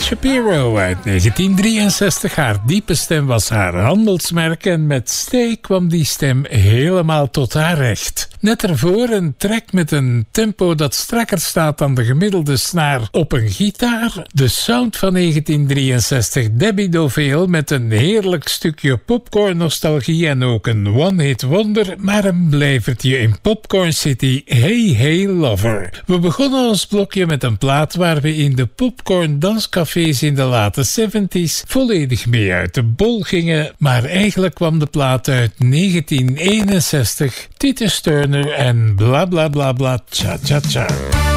Shapiro uit 1963. Haar diepe stem was haar handelsmerk en met Stay kwam die stem helemaal tot haar recht. Net ervoor een track met een tempo dat strakker staat dan de gemiddelde snaar op een gitaar. De sound van 1963, Debbie Dovale met een heerlijk stukje popcorn nostalgie en ook een one-hit wonder, maar een blijvertje in Popcorn City, Hey Hey Lover. We begonnen ons blokje met een plaat waar we in de popcorn danscafés in de late 70s volledig mee uit de bol gingen, maar eigenlijk kwam de plaat uit 1961, Titus Turner en bla bla bla bla cha cha cha.